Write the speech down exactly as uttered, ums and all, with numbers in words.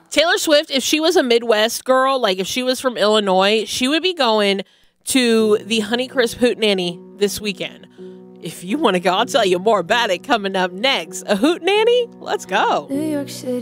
Taylor Swift, if she was a Midwest girl, like if she was from Illinois, she would be going to the Honeycrisp Hootenanny this weekend. If you want to go, I'll tell you more about it coming up next. A Hootenanny? Let's go. New York City.